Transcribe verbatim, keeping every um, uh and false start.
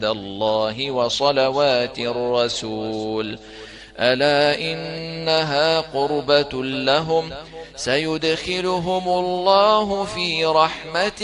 الله وصلوات الرسول ألا إنها قربة لهم سيدخلهم الله في رحمته